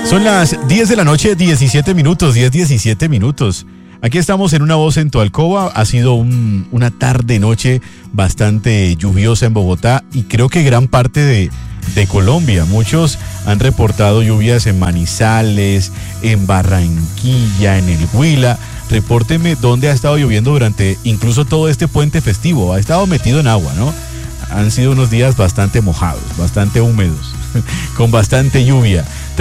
Son las 10 de la noche, 17 minutos, 17 minutos. Aquí estamos en Una Voz en tu Alcoba. Ha sido una tarde-noche bastante lluviosa en Bogotá y creo que gran parte de Colombia. Muchos han reportado lluvias en Manizales, en Barranquilla, en el Huila. Repórteme dónde ha estado lloviendo durante incluso todo este puente festivo. Ha estado metido en agua, ¿no? Han sido unos días bastante mojados, bastante húmedos, con bastante lluvia.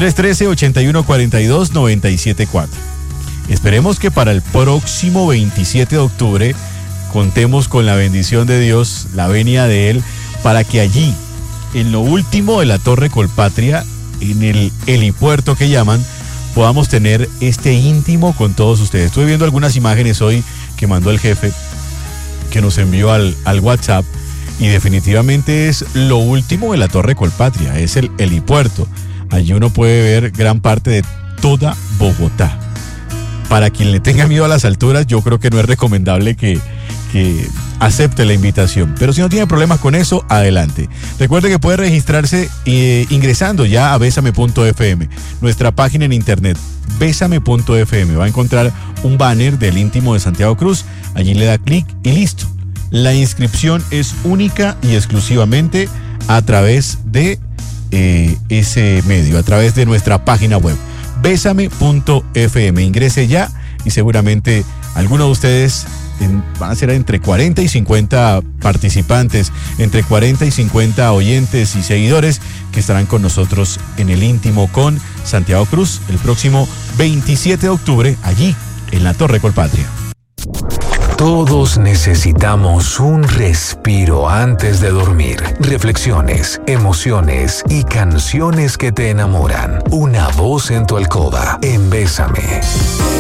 313-8142-974. Esperemos que para el próximo 27 de octubre contemos con la bendición de Dios, la venia de Él, para que allí, en lo último de la Torre Colpatria, en el helipuerto que llaman, podamos tener este íntimo con todos ustedes. Estuve viendo algunas imágenes hoy que mandó el jefe, que nos envió al WhatsApp, y definitivamente es lo último de la Torre Colpatria, es el helipuerto. Allí uno puede ver gran parte de toda Bogotá. Para quien le tenga miedo a las alturas, yo creo que no es recomendable que acepte la invitación. Pero si no tiene problemas con eso, adelante. Recuerde que puede registrarse ingresando ya a besame.fm, nuestra página en internet, besame.fm. Va a encontrar un banner del íntimo de Santiago Cruz. Allí le da clic y listo. La inscripción es única y exclusivamente a través de ese medio, a través de nuestra página web, besame.fm. Ingrese ya y seguramente algunos de ustedes van a ser entre 40 y 50 participantes, entre 40 y 50 oyentes y seguidores que estarán con nosotros en el íntimo con Santiago Cruz el próximo 27 de octubre, allí en la Torre Colpatria. Todos necesitamos un respiro antes de dormir. Reflexiones, emociones y canciones que te enamoran. Una voz en tu alcoba en Bésame.